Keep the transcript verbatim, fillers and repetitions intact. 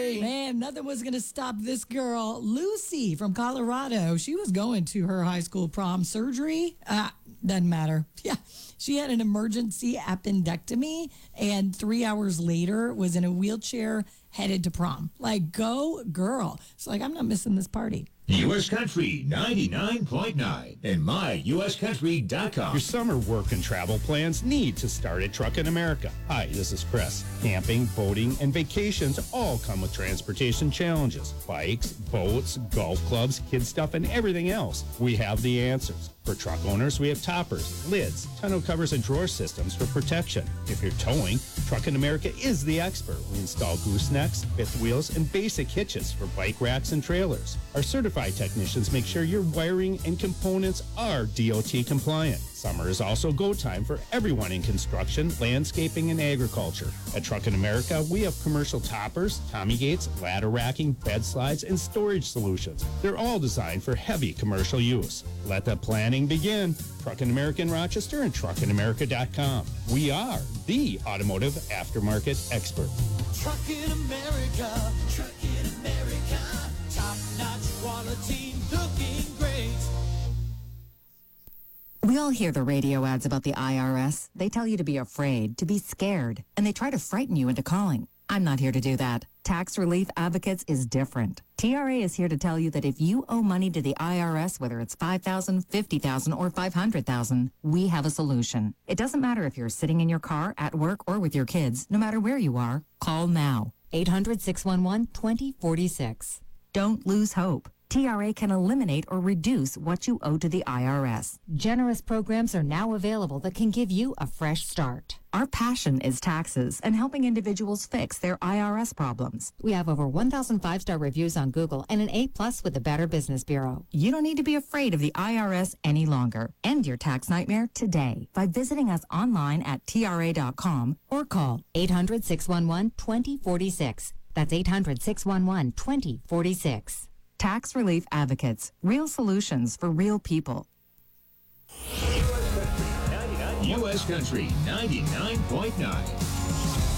Country. Man, nothing was going to stop this girl, Lucy from Colorado. She was going to her high school prom. Surgery? Uh, doesn't matter. Yeah. She had an emergency appendectomy and three hours later was in a wheelchair headed to prom. Like, go girl. It's like, I'm not missing this party. U S Country ninety-nine point nine and my U S country dot com. Your summer work and travel plans need to start at Truckin' America. Hi, this is Chris. Camping, boating, and vacations all come with transportation challenges. Bikes, boats, golf clubs, kid stuff, and everything else. We have the answers. For truck owners, we have toppers, lids, tonneau covers, and drawer systems for protection. If you're towing, Truckin' America is the expert. We install goosenecks, fifth wheels, and basic hitches for bike racks and trailers. Our certified technicians make sure your wiring and components are D O T compliant. Summer is also go time for everyone in construction, landscaping, and agriculture. At Truckin' America, we have commercial toppers, Tommy gates, ladder racking, bed slides, and storage solutions. They're all designed for heavy commercial use. Let the planning begin. Truckin' America in Rochester and truckin america dot com. We are the automotive aftermarket expert. Truckin' America, Truckin' America, top-notch quality, looking great. We all hear the radio ads about the I R S. They tell you to be afraid, to be scared, and they try to frighten you into calling. I'm not here to do that. Tax Relief Advocates is different. T R A is here to tell you that if you owe money to the I R S, whether it's five thousand dollars, fifty thousand dollars, or five hundred thousand dollars, we have a solution. It doesn't matter if you're sitting in your car, at work, or with your kids. No matter where you are, call now. eight hundred, six one one, two zero four six. Don't lose hope. T R A can eliminate or reduce what you owe to the I R S. Generous programs are now available that can give you a fresh start. Our passion is taxes and helping individuals fix their I R S problems. We have over one thousand five-star reviews on Google and an A plus with the Better Business Bureau. You don't need to be afraid of the I R S any longer. End your tax nightmare today by visiting us online at T R A dot com or call eight hundred, six one one, two zero four six. That's eight hundred, six one one, two zero four six. Tax Relief Advocates. Real solutions for real people. U S Country ninety-nine point nine.